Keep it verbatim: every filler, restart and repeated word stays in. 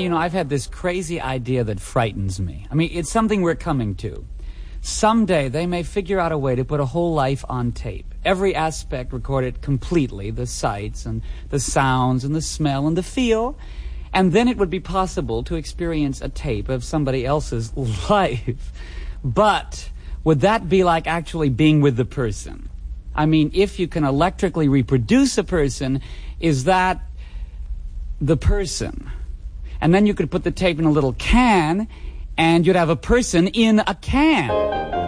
you know, I've had this crazy idea that frightens me. I mean, it's something we're coming to. Someday they may figure out a way to put a whole life on tape. Every aspect recorded completely, the sights and the sounds and the smell and the feel. And then it would be possible to experience a tape of somebody else's life. But would that be like actually being with the person? I mean, if you can electrically reproduce a person, is that the person? And then you could put the tape in a little can, and you'd have a person in a can.